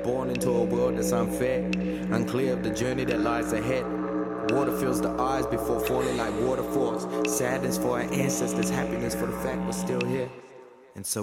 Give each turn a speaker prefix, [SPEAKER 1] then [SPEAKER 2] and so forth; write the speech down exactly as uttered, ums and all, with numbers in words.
[SPEAKER 1] Born into a world that's unfair, unclear of the journey that lies ahead. Water fills the eyes before falling like waterfalls. Sadness for our ancestors, happiness for the fact we're still here. And so